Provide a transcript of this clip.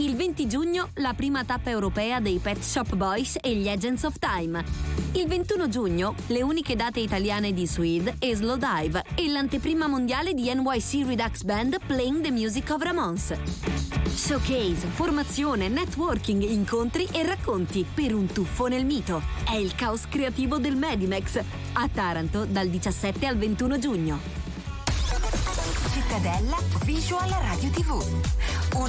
Il 20 giugno la prima tappa europea dei Pet Shop Boys e gli Agents of Time. Il 21 giugno le uniche date italiane di Suede e Slow Dive e l'anteprima mondiale di NYC Redux Band Playing the Music of Ramones. Showcase, formazione, networking, incontri e racconti per un tuffo nel mito. È il caos creativo del Medimex a Taranto dal 17 al 21 giugno. Cittadella Visual Radio TV.